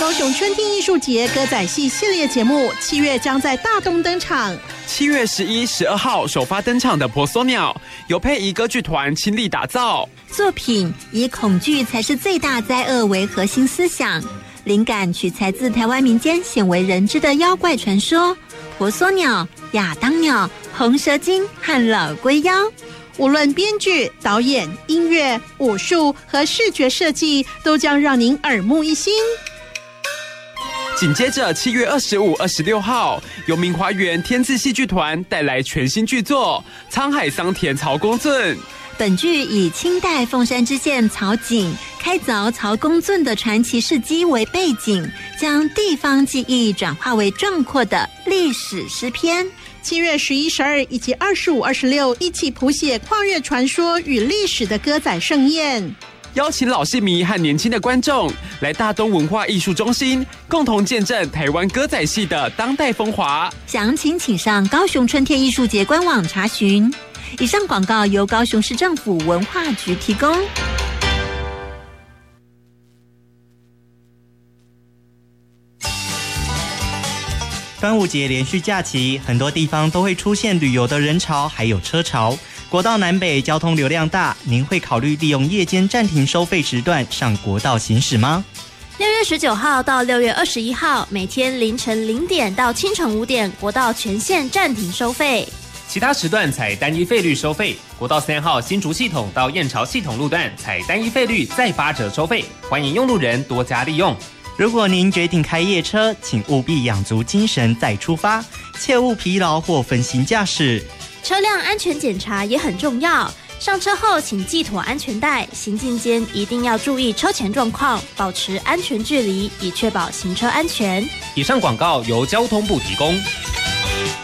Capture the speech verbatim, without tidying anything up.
高雄春天艺术节歌仔戏系列节目七月将在大东登场。 七月十一、十二号首发登场的婆娑鸟，由配仪歌剧团倾力打造。 作品以恐惧才是最大灾厄为核心思想，灵感取材自台湾民间鲜为人知的妖怪传说婆娑鸟、亚当鸟、红蛇精和老龟妖。 无论编剧、导演、音乐、武术和视觉设计，都将让您耳目一新。 紧接着七月二十五、二十六号，由明华园天字戏剧团带来全新剧作《沧海桑田曹公圳》。 本剧以清代凤山知县曹景开凿曹公圳的传奇事迹为背景，将地方记忆转化为壮阔的历史诗篇。 七月十一、十二以及二十五、二十六，一起谱写跨越传说与历史的歌仔盛宴。 邀请老戏迷和年轻的观众来大东文化艺术中心，共同见证台湾歌仔戏的当代风华。 详情请上高雄春天艺术节官网查询。以上广告由高雄市政府文化局提供。 端午节连续假期，很多地方都会出现旅游的人潮，还有车潮。国道南北交通流量大，您会考虑利用夜间暂停收费时段上国道行驶吗？ 六月十九号到六月二十一号，每天凌晨零点到清晨五点，国道全线暂停收费。 其他时段采单一费率收费。国道三号新竹系统到燕巢系统路段采单一费率再八折收费，欢迎用路人多加利用。 如果您决定开夜车，请务必养足精神再出发，切勿疲劳或分心驾驶。 车辆安全检查也很重要，上车后请系妥安全带，行进间一定要注意车前状况，保持安全距离，以确保行车安全。 以上广告由交通部提供。